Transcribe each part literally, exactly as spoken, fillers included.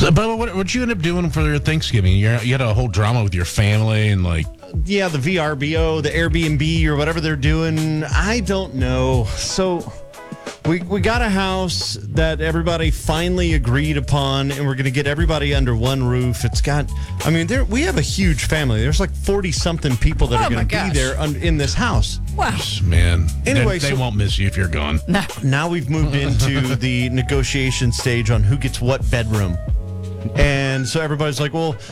So, but what what you end up doing for your Thanksgiving? You're, you had a whole drama with your family and like. Yeah, the V R B O, the Airbnb, or whatever they're doing. I don't know. So we we got a house that everybody finally agreed upon, and we're going to get everybody under one roof. It's got, I mean, there we have a huge family. There's like forty-something people that Oh, are going my to be gosh. there un, in this house. Wow. Man. Anyway, they, they so- won't miss you if you're gone. No. Now we've moved into the negotiation stage on who gets what bedroom. And so everybody's like, well,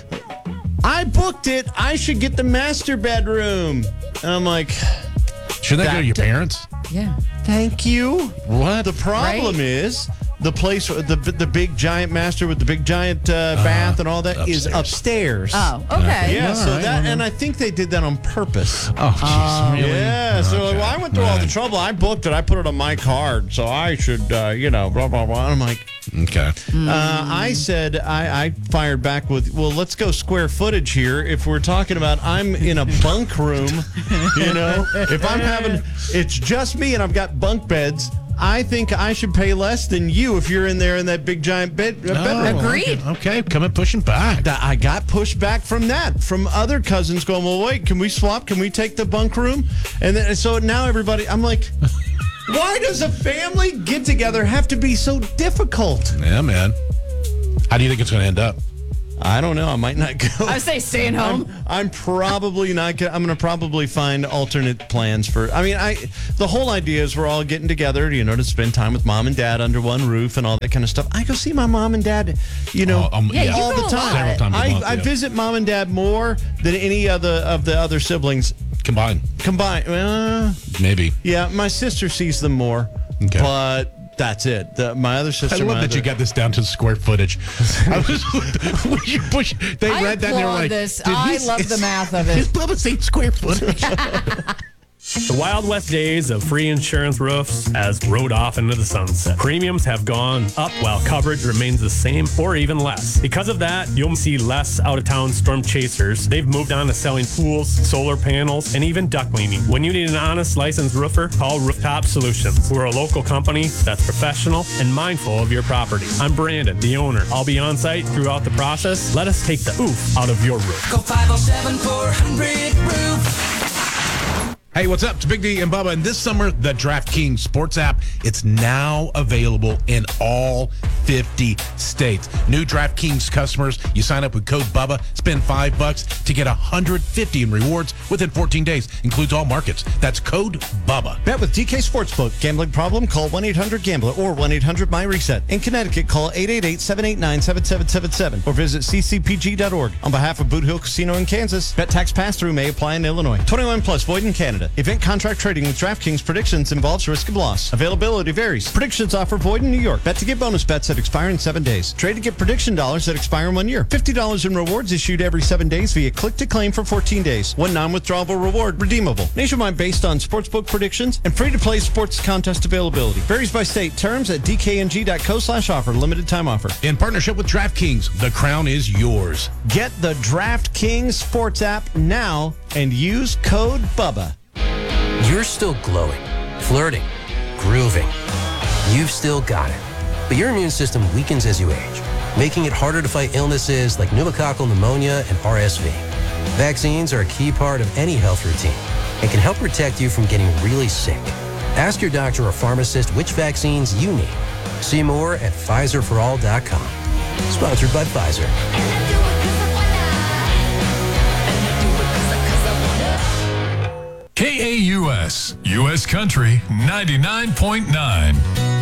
I booked it. I should get the master bedroom. And I'm like, Should that, go to your That- parents? Yeah. thank you. What? The problem Right. is the place, the the big giant master with the big giant uh, bath and all that is upstairs. upstairs. Oh, okay. Yeah, All so right, that, well, and I think they did that on purpose. Oh, jeez. Really? Yeah, so Okay. well, I went through all the Right. trouble. I booked it. I put it on my card, so I should, uh, you know, blah, blah, blah. And I'm like, Okay. uh, I said, I, I fired back with, well, let's go square footage here. If we're talking about I'm in a bunk room, you know, if I'm having, it's just me and I've got bunk beds, I think I should pay less than you if you're in there in that big giant bed, uh, bedroom. Oh, Agreed. Okay, okay. Coming pushing back. That I got pushed back from that, from other cousins going, well, wait, can we swap? Can we take the bunk room? And then, so now everybody, I'm like, why does a family get together have to be so difficult? Yeah, man. How do you think it's going to end up? I don't know. I might not go. I say staying home. I'm, I'm probably not gonna, I'm going to probably find alternate plans for, I mean, I, the whole idea is we're all getting together, you know, to spend time with mom and dad under one roof and all that kind of stuff. I go see my mom and dad, you know, Oh, um, Yeah, you all go the a time. lot. Several times a I, month, I yeah. visit mom and dad more than any other of the other siblings Combined. combined. Uh, Maybe. yeah, my sister sees them more, Okay. but that's it. The, my other I sister, love my that you other- got this down to square footage. I was, when you push, they I read that and they were applaud like, this. "Did I he- love the is- math of Is it. Bubba saying square footage? The Wild West days of free insurance roofs has rode off into the sunset. Premiums have gone up while coverage remains the same or even less. Because of that, you'll see less out-of-town storm chasers. They've moved on to selling pools, solar panels, and even duct cleaning. When you need an honest licensed roofer, call Rooftop Solutions. We're a local company that's professional and mindful of your property. I'm Brandon, the owner. I'll be on site throughout the process. Let us take the oof out of your roof. Go five oh seven, four hundred roof. Hey, what's up? It's Big D and Bubba. And this summer, the DraftKings Sports app, it's now available in all fifty states. New DraftKings customers, you sign up with code Bubba, spend five bucks to get one hundred fifty in rewards within fourteen days. Includes all markets. That's code Bubba. Bet with D K Sportsbook. Gambling problem? Call one eight hundred gambler or one eight hundred my reset. In Connecticut, call eight eight eight, seven eight nine, seven seven seven seven or visit c c p g dot org. On behalf of Boot Hill Casino in Kansas, bet tax pass-through may apply in Illinois. twenty-one plus, void in Canada. Event contract trading with DraftKings predictions involves risk of loss. Availability varies. Predictions offer void in New York. Bet to get bonus bets that expire in seven days. Trade to get prediction dollars that expire in one year. fifty dollars in rewards issued every seven days via click to claim for fourteen days. One non-withdrawable reward redeemable. Nationwide based on sportsbook predictions and free-to-play sports contest availability. Varies by state. Terms at d k n g dot co slash offer. Limited time offer. In partnership with DraftKings, the crown is yours. Get the DraftKings Sports app now and use code BUBBA. You're still glowing, flirting, grooving. You've still got it. But your immune system weakens as you age, making it harder to fight illnesses like pneumococcal pneumonia and R S V. Vaccines are a key part of any health routine and can help protect you from getting really sick. Ask your doctor or pharmacist which vaccines you need. See more at Pfizer for all dot com. Sponsored by Pfizer. K A U S, U S Country ninety-nine point nine.